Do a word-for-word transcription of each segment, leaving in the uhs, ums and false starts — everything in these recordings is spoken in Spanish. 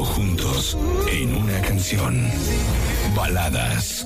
juntos en una canción. Baladas.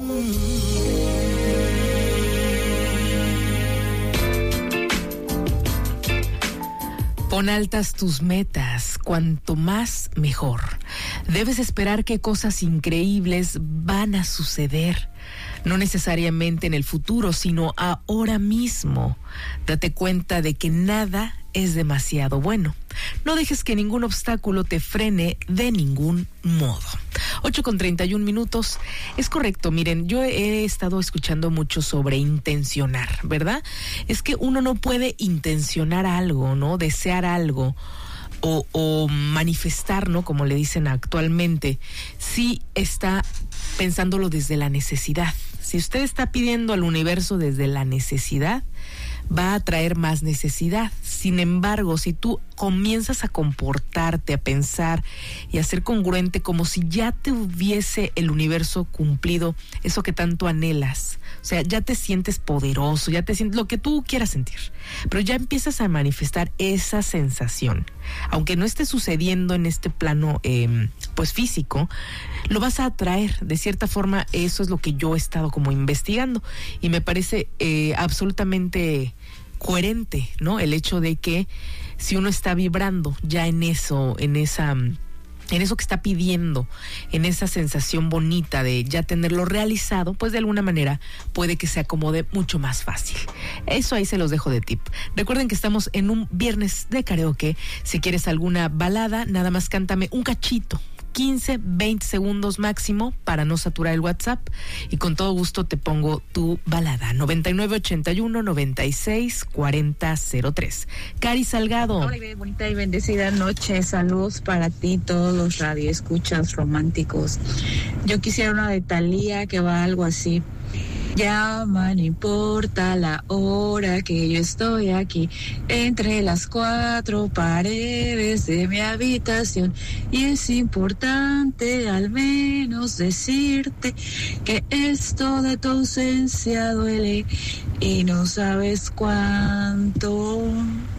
Pon altas tus metas, cuanto más mejor. Debes esperar que cosas increíbles van a suceder, no necesariamente en el futuro, sino ahora mismo. Date cuenta de que nada es demasiado bueno. No dejes que ningún obstáculo te frene de ningún modo. ocho con treinta y un minutos. Es correcto, miren, yo he estado escuchando mucho sobre intencionar, ¿verdad? Es que uno no puede intencionar algo, ¿no? Desear algo o, o manifestar, ¿no? Como le dicen actualmente, si está pensándolo desde la necesidad. Si usted está pidiendo al universo desde la necesidad, va a traer más necesidad. Sin embargo, si tú comienzas a comportarte, a pensar y a ser congruente como si ya te hubiese el universo cumplido eso que tanto anhelas, o sea, ya te sientes poderoso, ya te sientes lo que tú quieras sentir, pero ya empiezas a manifestar esa sensación, aunque no esté sucediendo en este plano eh, pues físico, lo vas a atraer. De cierta forma, eso es lo que yo he estado como investigando y me parece eh, absolutamente coherente, ¿no? El hecho de que si uno está vibrando ya en eso, en esa, en eso que está pidiendo, en esa sensación bonita de ya tenerlo realizado, pues de alguna manera puede que se acomode mucho más fácil. Eso ahí se los dejo de tip. Recuerden que estamos en un viernes de karaoke. Si quieres alguna balada, nada más cántame un cachito, quince, veinte segundos máximo para no saturar el WhatsApp y con todo gusto te pongo tu balada. noventa y nueve ochenta y uno noventa y seis cuarenta cero tres. Cari Salgado. Hola, bonita y bendecida noche. Saludos para ti, todos los radioescuchas románticos. Yo quisiera una de Thalía que va algo así. Llama, no importa la hora que yo estoy aquí, entre las cuatro paredes de mi habitación, y es importante al menos decirte que esto de tu ausencia duele y no sabes cuánto.